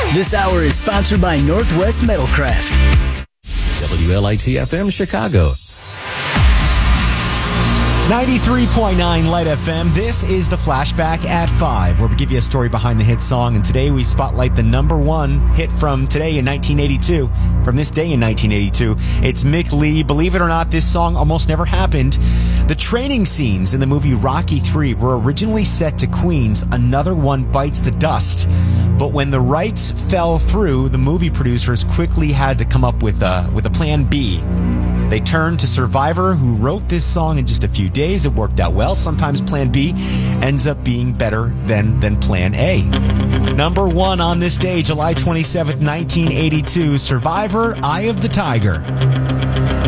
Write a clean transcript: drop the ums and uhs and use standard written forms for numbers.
This hour is sponsored by Northwest Metalcraft. WLIT-FM Chicago. 93.9 Light FM. This is the Flashback at 5, where we give you a story behind the hit song. And today we spotlight the number one hit from today in 1982. From this day in 1982. It's Mick Lee. Believe it or not, this song almost never happened. The training scenes in the movie Rocky III were originally set to Queen's Another One Bites the Dust. But when the rights fell through, the movie producers quickly had to come up with a plan B. They turned to Survivor, who wrote this song in just a few days. It worked out well. Sometimes Plan B ends up being better than Plan A. Number one on this day, July 27th, 1982, Survivor, Eye of the Tiger.